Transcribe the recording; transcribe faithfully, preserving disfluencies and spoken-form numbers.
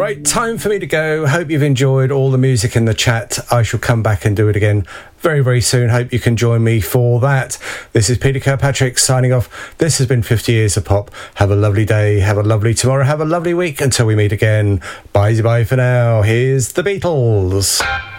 Right, time for me to go. Hope you've enjoyed all the music in the chat. I shall come back and do it again very, very soon. Hope you can join me for that. This is Peter Kirkpatrick signing off. This has been fifty Years of Pop. Have a lovely day. Have a lovely tomorrow. Have a lovely week until we meet again. Bye-bye for now. Here's the Beatles.